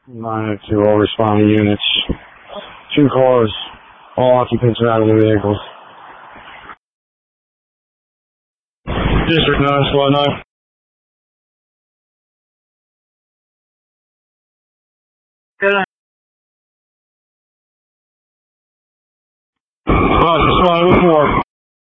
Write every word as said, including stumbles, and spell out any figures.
nine oh two, all responding units. Two cars, all occupants are out of the vehicles. District nine, SWAT nine.